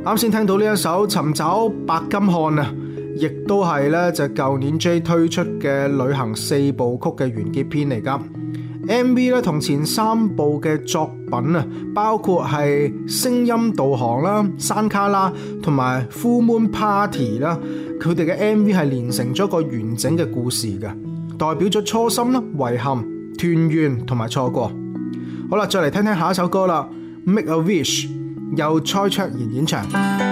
啱先聽到呢一首《尋找白金漢》啊，亦都係咧就舊年 J 推出嘅旅行4部曲嘅完結篇嚟㗎。MV 咧同前3部嘅作品啊，包括係聲音導航啦、山卡拉同埋 Full Moon Party 啦，佢哋嘅 MV 係連成咗個完整嘅故事嘅，代表咗初心啦、遺憾、團圓同埋錯過。好啦，再嚟聽聽下一首歌啦，《Make a Wish》由蔡卓妍演唱。